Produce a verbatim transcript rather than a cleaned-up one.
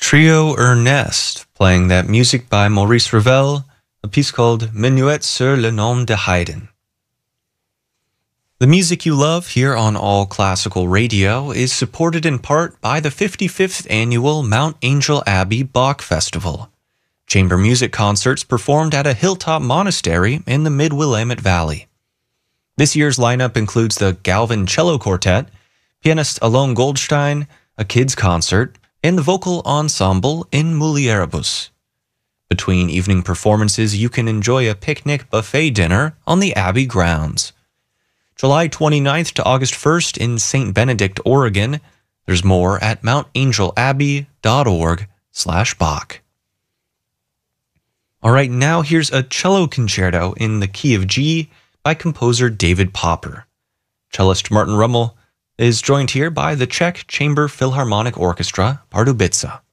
Trio Ernest, playing that music by Maurice Ravel, a piece called Minuet sur le nom de Haydn. The music you love here on All Classical Radio is supported in part by the fifty-fifth annual Mount Angel Abbey Bach Festival, chamber music concerts performed at a hilltop monastery in the Mid-Willamette Valley. This year's lineup includes the Galvin Cello Quartet, pianist Alon Goldstein, a kids' concert, and the vocal ensemble in Mulieribus. Between evening performances, you can enjoy a picnic buffet dinner on the Abbey grounds. July twenty-ninth to August first in Saint Benedict, Oregon. There's more at mountangelabbey.org slash Bach. All right, now here's a cello concerto in the key of G by composer David Popper. Cellist Martin Rummel is joined here by the Czech Chamber Philharmonic Orchestra, Pardubice.